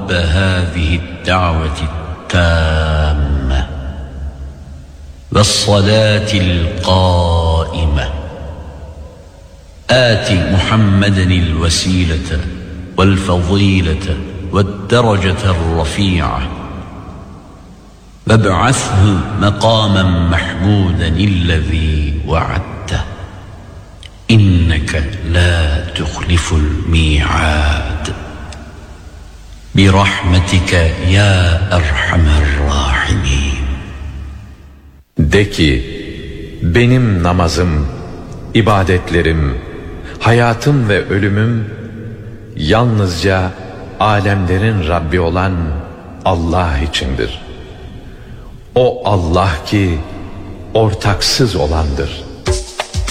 رب هذه الدعوة التامة والصلاة القائمة آت محمدا الوسيلة والفضيلة والدرجة الرفيعة وابعثه مقاما محمودا الذي وعدته إنك لا تخلف الميعاد برحمتك يا أرحم الراحمين. De ki, benim namazım, ibadetlerim, hayatım ve ölümüm yalnızca alemlerin Rabbi olan Allah içindir. O Allah ki ortaksız olandır.